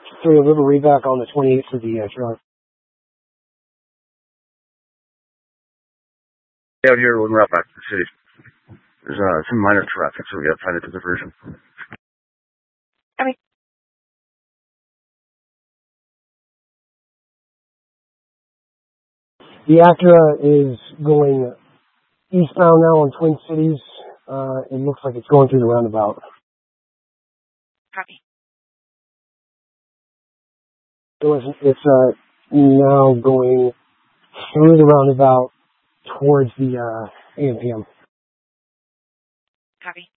So you'll deliver reback on the 28th for the truck. Out here when we're out back to the city. There's some minor traffic, so we gotta find a diversion. Okay. The Acura is going eastbound now on Twin Cities. It looks like it's going through the roundabout. Copy. It's now going through the roundabout towards the AMPM. Copy.